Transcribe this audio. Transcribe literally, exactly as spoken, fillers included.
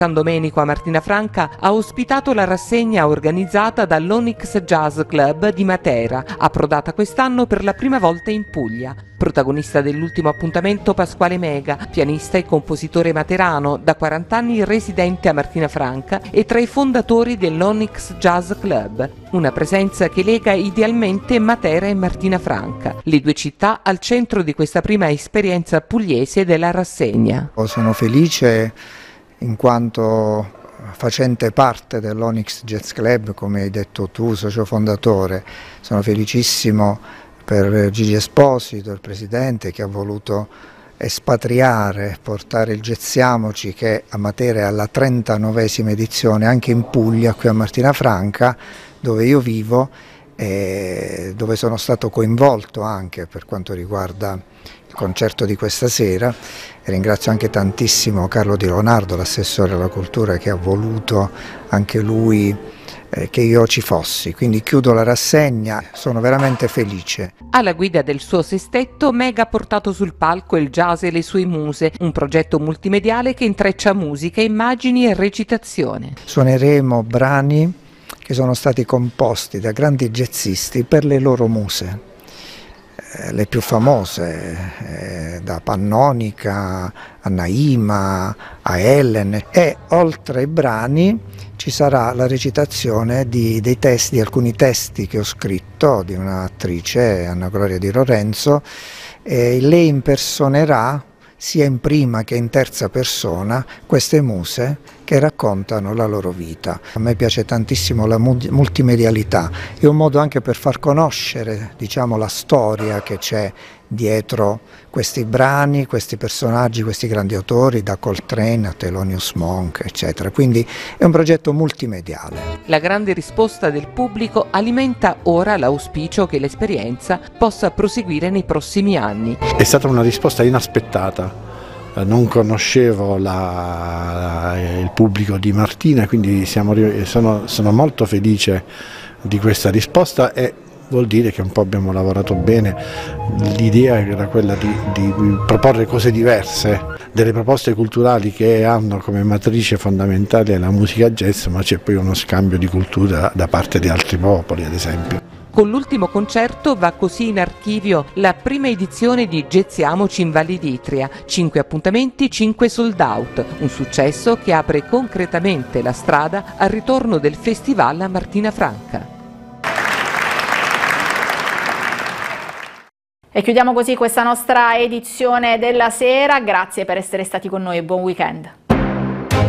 San Domenico a Martina Franca ha ospitato la rassegna organizzata dall'Onyx Jazz Club di Matera, approdata quest'anno per la prima volta in Puglia. Protagonista dell'ultimo appuntamento Pasquale Mega, pianista e compositore materano, da quaranta anni residente a Martina Franca e tra i fondatori dell'Onyx Jazz Club, una presenza che lega idealmente Matera e Martina Franca, le due città al centro di questa prima esperienza pugliese della rassegna. Sono felice in quanto facente parte dell'Onyx Jazz Club, come hai detto tu, socio fondatore. Sono felicissimo per Gigi Esposito, il presidente, che ha voluto espatriare, portare il Jazziamoci, che a Matera è alla trentanovesima edizione, anche in Puglia, qui a Martina Franca, dove io vivo e dove sono stato coinvolto anche per quanto riguarda il concerto di questa sera. E ringrazio anche tantissimo Carlo Di Leonardo, l'assessore alla cultura, che ha voluto anche lui eh, che io ci fossi. Quindi chiudo la rassegna, sono veramente felice. Alla guida del suo sestetto, Mega ha portato sul palco il jazz e le sue muse, un progetto multimediale che intreccia musica, immagini e recitazione. Suoneremo brani che sono stati composti da grandi jazzisti per le loro muse. Le più famose, eh, da Pannonica a Naima a Ellen, e oltre ai brani ci sarà la recitazione di, dei testi, di alcuni testi che ho scritto di un'attrice, Anna Gloria Di Lorenzo, e lei impersonerà sia in prima che in terza persona queste muse che raccontano la loro vita. A me piace tantissimo la multimedialità, è un modo anche per far conoscere, diciamo, la storia che c'è dietro questi brani, questi personaggi, questi grandi autori, da Coltrane a Thelonious Monk, eccetera. Quindi è un progetto multimediale. La grande risposta del pubblico alimenta ora l'auspicio che l'esperienza possa proseguire nei prossimi anni. È stata una risposta inaspettata. Non conoscevo la, il pubblico di Martina, quindi siamo, sono, sono molto felice di questa risposta, e vuol dire che un po' abbiamo lavorato bene. L'idea era quella di, di proporre cose diverse, delle proposte culturali che hanno come matrice fondamentale la musica jazz, ma c'è poi uno scambio di cultura da parte di altri popoli, ad esempio. Con l'ultimo concerto va così in archivio la prima edizione di Jazziamoci in Valli d'Itria, cinque appuntamenti, cinque sold out, un successo che apre concretamente la strada al ritorno del festival a Martina Franca. E chiudiamo così questa nostra edizione della sera, grazie per essere stati con noi e buon weekend.